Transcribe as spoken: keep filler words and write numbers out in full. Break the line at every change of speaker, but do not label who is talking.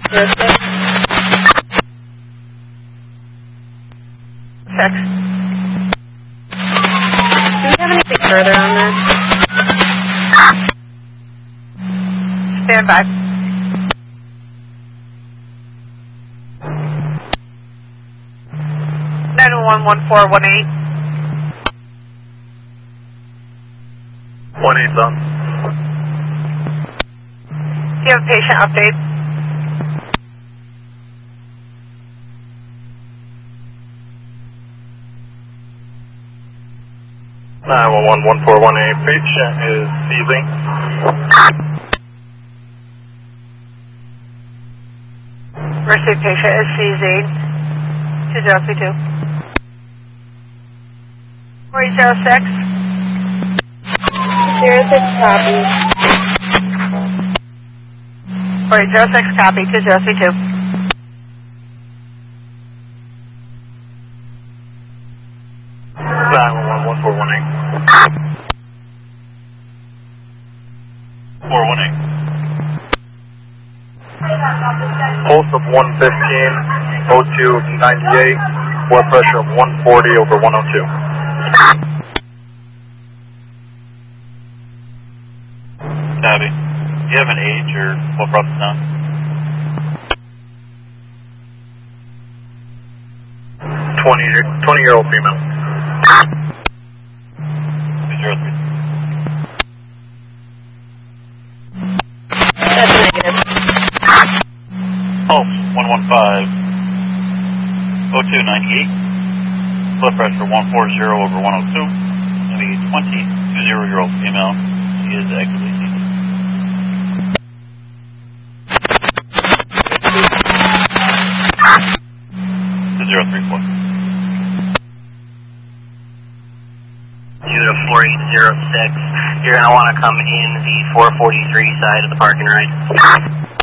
Zero six. Six. Do we have anything further on this? Stand by. nine one one four one eight.
one eight done.
Do you have a patient update?
nine one one one four one eight, patient is seizing.
Mercy patient is seizing. two zero three two. four eight zero six. zero six copy. four eight zero six copy, two zero three two.
nine one one one four one eight. four one eight. Pulse of one fifteen, O two ninety-eight, blood pressure of one forty over one oh two. Copy. Do you have an age or what brought this down? twenty, twenty year old female. two zero three.
That's negative.
Pulse one one five, O two ninety-eight, blood pressure one forty over one oh two, and a twenty-two year old female. She is actively seizing. zero three four.
Unit four eight zero six, you're going to want to come in the four forty-three side of the parking right.